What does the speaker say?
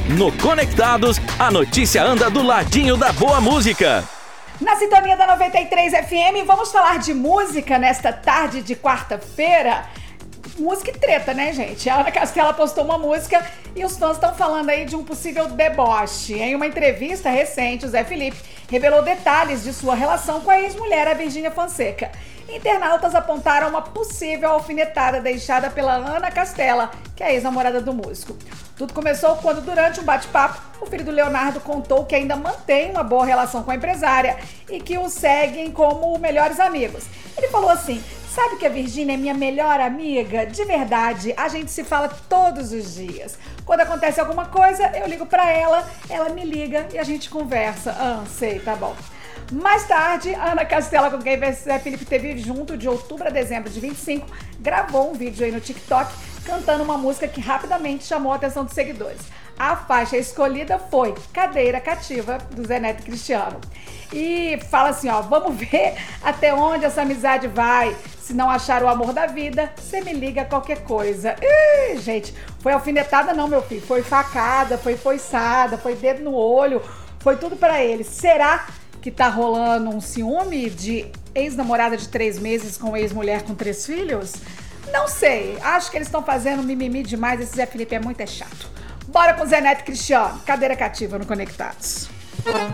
No Conectados, a notícia anda do ladinho da boa música. Na sintonia da 93 FM, vamos falar de música nesta tarde de quarta-feira. Música e treta, né, gente? A Ana Castela postou uma música e os fãs estão falando aí de um possível deboche. Em uma entrevista recente, o Zé Felipe revelou detalhes de sua relação com a ex-mulher, a Virgínia Fonseca. Internautas apontaram uma possível alfinetada deixada pela Ana Castela, que é a ex-namorada do músico. Tudo começou quando, durante um bate-papo, o filho do Leonardo contou que ainda mantém uma boa relação com a empresária e que os seguem como melhores amigos. Ele falou assim: sabe que a Virgínia é minha melhor amiga? De verdade, a gente se fala todos os dias. Quando acontece alguma coisa, eu ligo pra ela, ela me liga e a gente conversa. Sei, tá bom. Mais tarde, a Ana Castela, com quem Zé Felipe teve junto de outubro a dezembro de 25, gravou um vídeo aí no TikTok cantando uma música que rapidamente chamou a atenção dos seguidores. A faixa escolhida foi Cadeira Cativa, do Zé Neto Cristiano. E fala assim, ó, vamos ver até onde essa amizade vai. Se não achar o amor da vida, você me liga qualquer coisa. Ih, gente, foi alfinetada não, meu filho. Foi facada, foi foiçada, foi dedo no olho, foi tudo pra ele. Será que tá rolando um ciúme de ex-namorada de 3 meses com ex-mulher com 3 filhos? Não sei, acho que eles estão fazendo mimimi demais, esse Zé Felipe é muito chato. Bora com o Zé Neto Cristiano, Cadeira Cativa no Conectados.